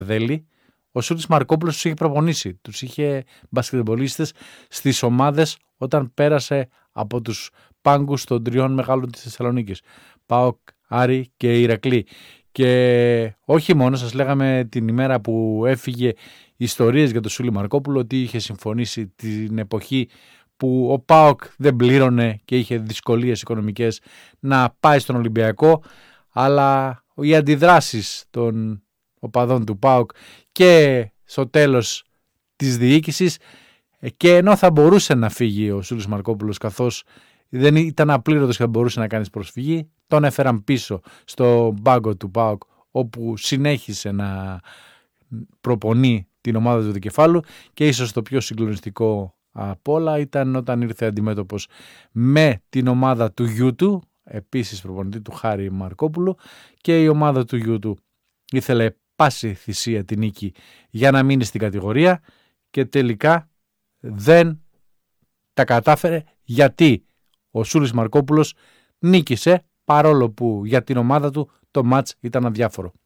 Δέλη, ο Σούλης Μαρκόπουλος τους είχε προπονήσει. Τους είχε μπασκετμπολίστες στις ομάδες όταν πέρασε από τους πάγκους των τριών μεγάλων της Θεσσαλονίκης. ΠΑΟΚ, Άρη και Ηρακλή. Και όχι μόνο, σας λέγαμε την ημέρα που έφυγε ιστορίες για τον Σούλη Μαρκόπουλο ότι είχε συμφωνήσει την εποχή που ο ΠΑΟΚ δεν πλήρωνε και είχε δυσκολίες οικονομικές να πάει στον Ολυμπιακό, αλλά οι αντιδράσεις των οπαδών του ΠΑΟΚ και στο τέλος της διοίκησης, και ενώ θα μπορούσε να φύγει ο Σούλης Μαρκόπουλος καθώς δεν ήταν απλήρωτος και δεν μπορούσε να κάνει προσφυγή, τον έφεραν πίσω στο πάγκο του ΠΑΟΚ, όπου συνέχισε να προπονεί την ομάδα του δικεφάλου, και ίσως το πιο συγκλονιστικό απ' όλα ήταν όταν ήρθε αντιμέτωπος με την ομάδα του γιού του, επίσης προπονητή του Χάρη Μαρκόπουλου, και η ομάδα του γιού του ήθελε πάση θυσία την νίκη για να μείνει στην κατηγορία και τελικά δεν τα κατάφερε, γιατί ο Σούλης Μαρκόπουλος νίκησε παρόλο που για την ομάδα του το μάτς ήταν αδιάφορο.